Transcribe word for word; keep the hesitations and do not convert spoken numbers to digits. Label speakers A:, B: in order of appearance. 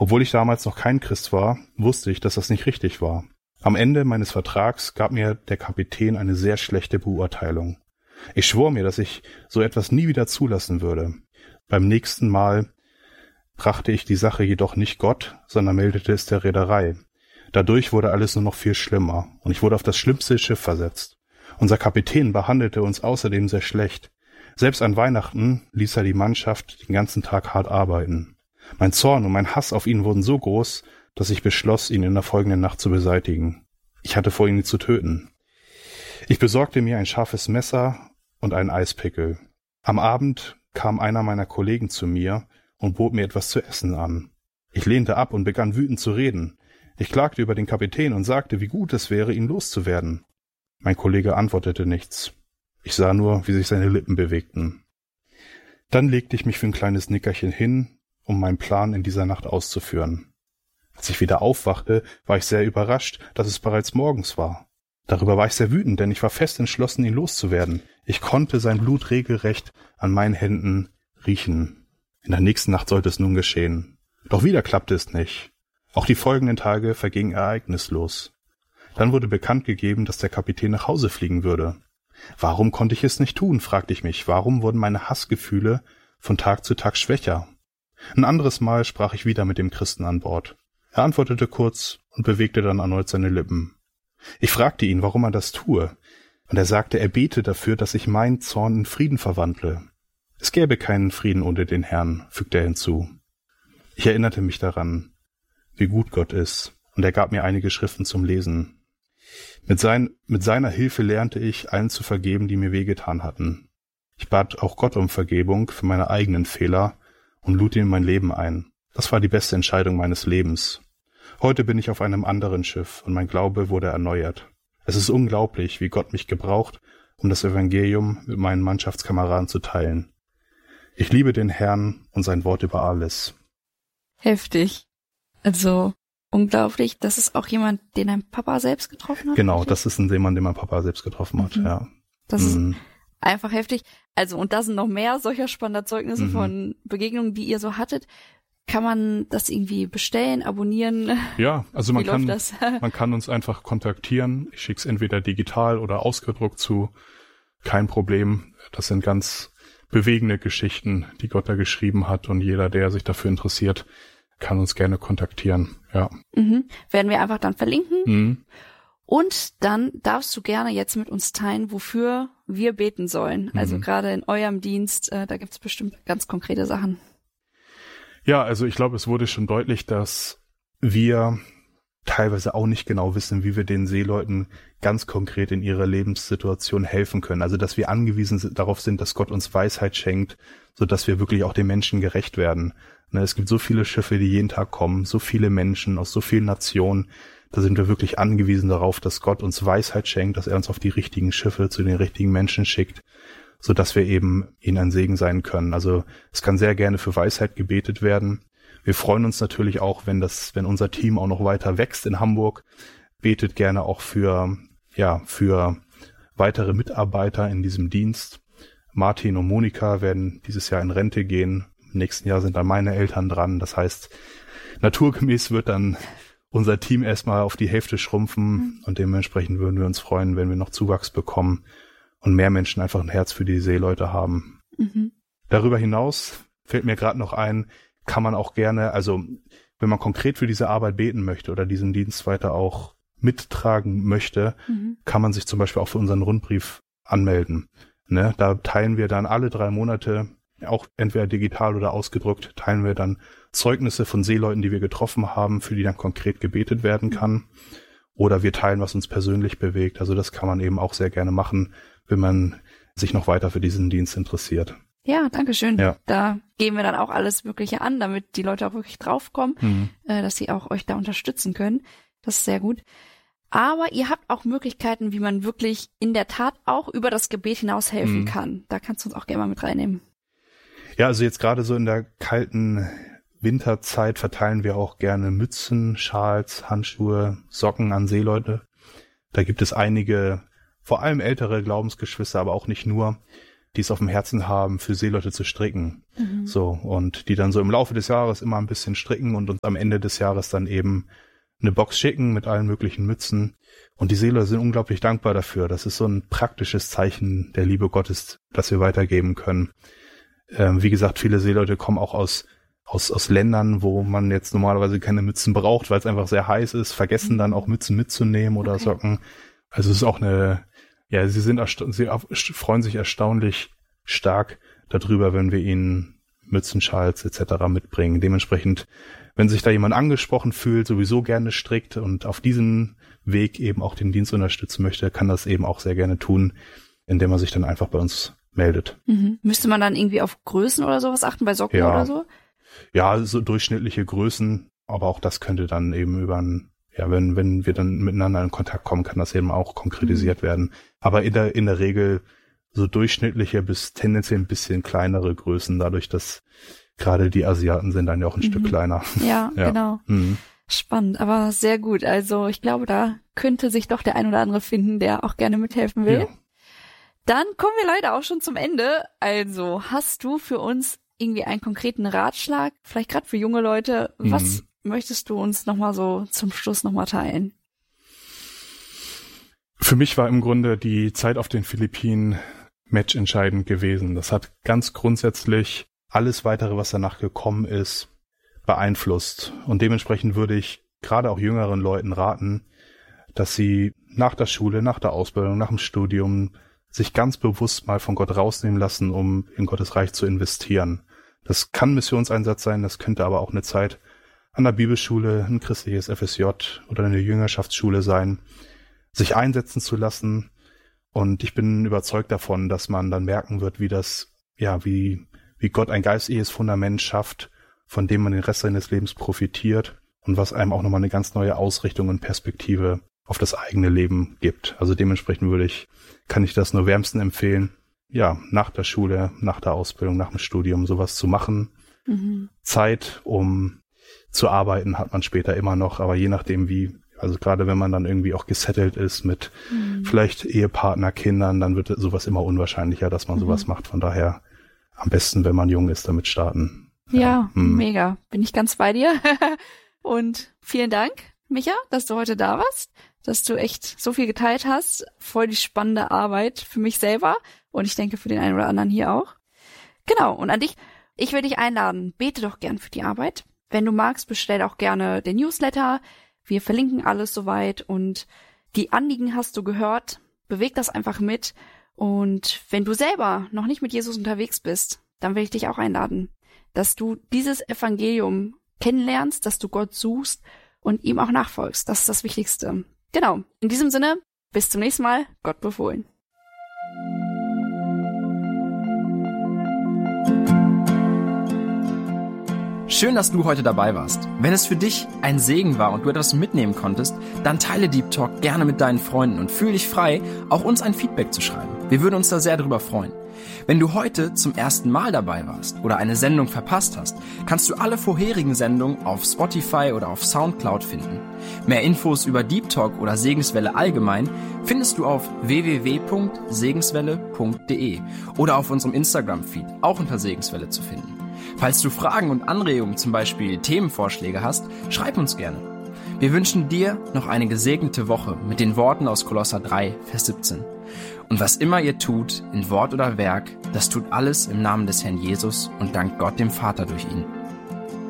A: Obwohl ich damals noch kein Christ war, wusste ich, dass das nicht richtig war. Am Ende meines Vertrags gab mir der Kapitän eine sehr schlechte Beurteilung. Ich schwor mir, dass ich so etwas nie wieder zulassen würde. Beim nächsten Mal brachte ich die Sache jedoch nicht Gott, sondern meldete es der Reederei. Dadurch wurde alles nur noch viel schlimmer und ich wurde auf das schlimmste Schiff versetzt. Unser Kapitän behandelte uns außerdem sehr schlecht. Selbst an Weihnachten ließ er die Mannschaft den ganzen Tag hart arbeiten. Mein Zorn und mein Hass auf ihn wurden so groß, dass ich beschloss, ihn in der folgenden Nacht zu beseitigen. Ich hatte vor, ihn zu töten. Ich besorgte mir ein scharfes Messer und einen Eispickel. Am Abend kam einer meiner Kollegen zu mir und bot mir etwas zu essen an. Ich lehnte ab und begann wütend zu reden. Ich klagte über den Kapitän und sagte, wie gut es wäre, ihn loszuwerden. Mein Kollege antwortete nichts. Ich sah nur, wie sich seine Lippen bewegten. Dann legte ich mich für ein kleines Nickerchen hin, um meinen Plan in dieser Nacht auszuführen. Als ich wieder aufwachte, war ich sehr überrascht, dass es bereits morgens war. Darüber war ich sehr wütend, denn ich war fest entschlossen, ihn loszuwerden. Ich konnte sein Blut regelrecht an meinen Händen riechen. In der nächsten Nacht sollte es nun geschehen. Doch wieder klappte es nicht. Auch die folgenden Tage vergingen ereignislos. Dann wurde bekannt gegeben, dass der Kapitän nach Hause fliegen würde. Warum konnte ich es nicht tun, fragte ich mich. Warum wurden meine Hassgefühle von Tag zu Tag schwächer? Ein anderes Mal sprach ich wieder mit dem Christen an Bord. Er antwortete kurz und bewegte dann erneut seine Lippen. Ich fragte ihn, warum er das tue, und er sagte, er bete dafür, dass ich meinen Zorn in Frieden verwandle. Es gäbe keinen Frieden ohne den Herrn, fügte er hinzu. Ich erinnerte mich daran, wie gut Gott ist, und er gab mir einige Schriften zum Lesen. Mit, sein, mit seiner Hilfe lernte ich, allen zu vergeben, die mir wehgetan hatten. Ich bat auch Gott um Vergebung für meine eigenen Fehler und lud ihn in mein Leben ein. Das war die beste Entscheidung meines Lebens. Heute bin ich auf einem anderen Schiff und mein Glaube wurde erneuert. Es ist unglaublich, wie Gott mich gebraucht, um das Evangelium mit meinen Mannschaftskameraden zu teilen. Ich liebe den Herrn und sein Wort über alles.
B: Heftig. Also unglaublich. Das ist auch jemand, den dein Papa selbst getroffen hat?
A: Genau, das ist ein jemand, den mein Papa selbst getroffen hat, mhm. ja.
B: Das mhm. ist einfach heftig. Also, und da sind noch mehr solcher spannender Zeugnisse mhm. von Begegnungen, die ihr so hattet. Kann man das irgendwie bestellen, abonnieren?
A: Ja, also man kann, man kann uns einfach kontaktieren. Ich schicke es entweder digital oder ausgedruckt zu. Kein Problem. Das sind ganz bewegende Geschichten, die Gott da geschrieben hat. Und jeder, der sich dafür interessiert, kann uns gerne kontaktieren. Ja.
B: Mhm. Werden wir einfach dann verlinken. Mhm. Und dann darfst du gerne jetzt mit uns teilen, wofür wir beten sollen. Mhm. Also gerade in eurem Dienst, äh, da gibt es bestimmt ganz konkrete Sachen.
A: Ja, also ich glaube, es wurde schon deutlich, dass wir teilweise auch nicht genau wissen, wie wir den Seeleuten ganz konkret in ihrer Lebenssituation helfen können. Also dass wir angewiesen darauf sind, dass Gott uns Weisheit schenkt, sodass wir wirklich auch den Menschen gerecht werden. Es gibt so viele Schiffe, die jeden Tag kommen, so viele Menschen aus so vielen Nationen. Da sind wir wirklich angewiesen darauf, dass Gott uns Weisheit schenkt, dass er uns auf die richtigen Schiffe zu den richtigen Menschen schickt, so dass wir eben ihnen ein Segen sein können. Also es kann sehr gerne für Weisheit gebetet werden. Wir freuen uns natürlich auch, wenn das, wenn unser Team auch noch weiter wächst in Hamburg. Betet gerne auch für, ja, für weitere Mitarbeiter in diesem Dienst. Martin und Monika werden dieses Jahr in Rente gehen. Im nächsten Jahr sind dann meine Eltern dran. Das heißt, naturgemäß wird dann unser Team erstmal auf die Hälfte schrumpfen und dementsprechend würden wir uns freuen, wenn wir noch Zuwachs bekommen und mehr Menschen einfach ein Herz für die Seeleute haben. Mhm. Darüber hinaus fällt mir gerade noch ein, kann man auch gerne, also wenn man konkret für diese Arbeit beten möchte oder diesen Dienst weiter auch mittragen möchte, mhm. kann man sich zum Beispiel auch für unseren Rundbrief anmelden. Ne? Da teilen wir dann alle drei Monate, auch entweder digital oder ausgedruckt, teilen wir dann Zeugnisse von Seeleuten, die wir getroffen haben, für die dann konkret gebetet werden kann. Oder wir teilen, was uns persönlich bewegt. Also das kann man eben auch sehr gerne machen, wenn man sich noch weiter für diesen Dienst interessiert.
B: Ja, danke schön. Ja. Da geben wir dann auch alles Mögliche an, damit die Leute auch wirklich draufkommen, mhm. äh, dass sie auch euch da unterstützen können. Das ist sehr gut. Aber ihr habt auch Möglichkeiten, wie man wirklich in der Tat auch über das Gebet hinaus helfen mhm. kann. Da kannst du uns auch gerne mal mit reinnehmen.
A: Ja, also jetzt gerade so in der kalten Winterzeit verteilen wir auch gerne Mützen, Schals, Handschuhe, Socken an Seeleute. Da gibt es einige, vor allem ältere Glaubensgeschwister, aber auch nicht nur, die es auf dem Herzen haben, für Seeleute zu stricken.
B: Mhm.
A: So, und die dann so im Laufe des Jahres immer ein bisschen stricken und uns am Ende des Jahres dann eben eine Box schicken mit allen möglichen Mützen. Und die Seeleute sind unglaublich dankbar dafür. Das ist so ein praktisches Zeichen der Liebe Gottes, das wir weitergeben können. Ähm, wie gesagt, viele Seeleute kommen auch aus aus aus Ländern, wo man jetzt normalerweise keine Mützen braucht, weil es einfach sehr heiß ist, vergessen dann auch Mützen mitzunehmen oder okay. Socken. Also es ist auch eine, ja, sie sind ersta- sie freuen sich erstaunlich stark darüber, wenn wir ihnen Mützen, Schals et cetera mitbringen. Dementsprechend, wenn sich da jemand angesprochen fühlt, sowieso gerne strickt und auf diesem Weg eben auch den Dienst unterstützen möchte, kann das eben auch sehr gerne tun, indem man sich dann einfach bei uns meldet.
B: Mhm. Müsste man dann irgendwie auf Größen oder sowas achten, bei Socken
A: ja.
B: oder so?
A: Ja, so durchschnittliche Größen, aber auch das könnte dann eben über ein, ja, wenn, wenn wir dann miteinander in Kontakt kommen, kann das eben auch konkretisiert mhm. werden. Aber in der, in der Regel so durchschnittliche bis tendenziell ein bisschen kleinere Größen, dadurch, dass gerade die Asiaten sind dann ja auch ein mhm. Stück kleiner.
B: Ja, ja. genau.
A: Mhm.
B: Spannend, aber sehr gut. Also ich glaube, da könnte sich doch der ein oder andere finden, der auch gerne mithelfen will. Ja. Dann kommen wir leider auch schon zum Ende. Also hast du für uns irgendwie einen konkreten Ratschlag, vielleicht gerade für junge Leute? Mhm. Was möchtest du uns nochmal so zum Schluss nochmal teilen?
A: Für mich war im Grunde die Zeit auf den Philippinen matchentscheidend gewesen. Das hat ganz grundsätzlich alles weitere, was danach gekommen ist, beeinflusst. Und dementsprechend würde ich gerade auch jüngeren Leuten raten, dass sie nach der Schule, nach der Ausbildung, nach dem Studium sich ganz bewusst mal von Gott rausnehmen lassen, um in Gottes Reich zu investieren. Das kann Missionseinsatz sein, das könnte aber auch eine Zeit an der Bibelschule, ein christliches F S J oder eine Jüngerschaftsschule sein, sich einsetzen zu lassen. Und ich bin überzeugt davon, dass man dann merken wird, wie das, ja, wie, wie Gott ein geistliches Fundament schafft, von dem man den Rest seines Lebens profitiert und was einem auch nochmal eine ganz neue Ausrichtung und Perspektive auf das eigene Leben gibt. Also dementsprechend würde ich, kann ich das nur wärmsten empfehlen, ja, nach der Schule, nach der Ausbildung, nach dem Studium sowas zu machen. Mhm. Zeit, um zu arbeiten, hat man später immer noch, aber je nachdem wie, also gerade wenn man dann irgendwie auch gesettelt ist mit mhm. vielleicht Ehepartner, Kindern, dann wird sowas immer unwahrscheinlicher, dass man mhm. sowas macht. Von daher am besten, wenn man jung ist, damit starten.
B: Ja, ja mhm. mega. Bin ich ganz bei dir. Und vielen Dank, Micha, dass du heute da warst, dass du echt so viel geteilt hast. Voll die spannende Arbeit für mich selber und ich denke für den einen oder anderen hier auch. Genau, und an dich, ich will dich einladen, bete doch gern für die Arbeit. Wenn du magst, bestell auch gerne den Newsletter. Wir verlinken alles soweit und die Anliegen hast du gehört. Beweg das einfach mit. Und wenn du selber noch nicht mit Jesus unterwegs bist, dann will ich dich auch einladen, dass du dieses Evangelium kennenlernst, dass du Gott suchst und ihm auch nachfolgst. Das ist das Wichtigste. Genau. In diesem Sinne, bis zum nächsten Mal. Gott befohlen.
C: Schön, dass du heute dabei warst. Wenn es für dich ein Segen war und du etwas mitnehmen konntest, dann teile Deep Talk gerne mit deinen Freunden und fühl dich frei, auch uns ein Feedback zu schreiben. Wir würden uns da sehr drüber freuen. Wenn du heute zum ersten Mal dabei warst oder eine Sendung verpasst hast, kannst du alle vorherigen Sendungen auf Spotify oder auf Soundcloud finden. Mehr Infos über Deep Talk oder Segenswelle allgemein findest du auf w w w punkt segenswelle punkt d e oder auf unserem Instagram-Feed, auch unter Segenswelle zu finden. Falls du Fragen und Anregungen, zum Beispiel Themenvorschläge hast, schreib uns gerne. Wir wünschen dir noch eine gesegnete Woche mit den Worten aus Kolosser drei, Vers siebzehn. Und was immer ihr tut, in Wort oder Werk, das tut alles im Namen des Herrn Jesus und dankt Gott dem Vater durch ihn.